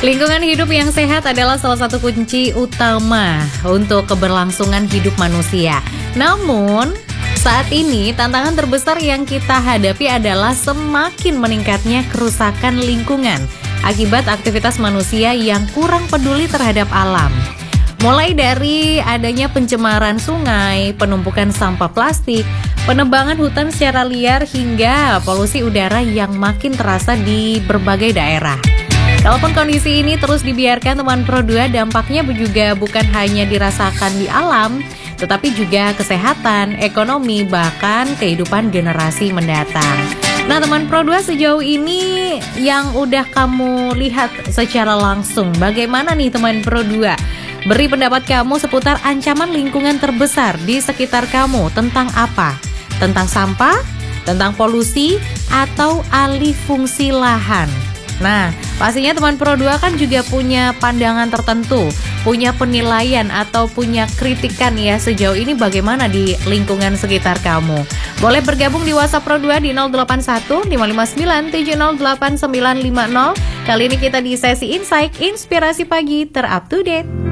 Lingkungan hidup yang sehat adalah salah satu kunci utama untuk keberlangsungan hidup manusia. Namun, saat ini tantangan terbesar yang kita hadapi adalah semakin meningkatnya kerusakan lingkungan akibat aktivitas manusia yang kurang peduli terhadap alam. Mulai dari adanya pencemaran sungai, penumpukan sampah plastik, penebangan hutan secara liar, hingga polusi udara yang makin terasa di berbagai daerah. Kalaupun kondisi ini terus dibiarkan teman Pro 2, dampaknya juga bukan hanya dirasakan di alam, tetapi juga kesehatan, ekonomi, bahkan kehidupan generasi mendatang. Nah, teman Pro 2, sejauh ini yang udah kamu lihat secara langsung, bagaimana nih teman Pro 2? Beri pendapat kamu seputar ancaman lingkungan terbesar di sekitar kamu. Tentang apa? Tentang sampah? Tentang polusi? Atau alih fungsi lahan? Nah, pastinya teman Pro 2 kan juga punya pandangan tertentu, punya penilaian atau punya kritikan ya sejauh ini bagaimana di lingkungan sekitar kamu. Boleh bergabung di WhatsApp Pro 2 di 081 559 708 950. Kali ini kita di sesi Insight Inspirasi Pagi Terup to Date.